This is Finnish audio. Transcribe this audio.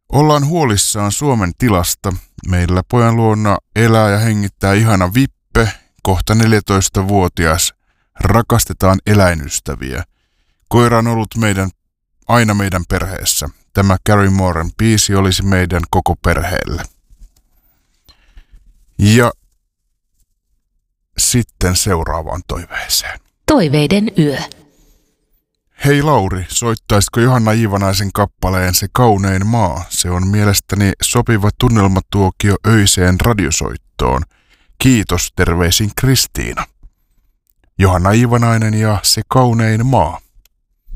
Ollaan huolissaan Suomen tilasta. Meillä pojan luona elää ja hengittää ihana Vippe, kohta 14-vuotias. Rakastetaan eläinystäviä. Koira on ollut aina meidän perheessä. Tämä Gary Mooren biisi olisi meidän koko perheelle. Ja sitten seuraavaan toiveeseen. Toiveiden yö. Hei Lauri, soittaisiko Johanna Iivanaisen kappaleen Se kaunein maa? Se on mielestäni sopiva tunnelmatuokio öiseen radiosoittoon. Kiitos, terveisin Kristiina. Johanna Iivanainen ja Se kaunein maa.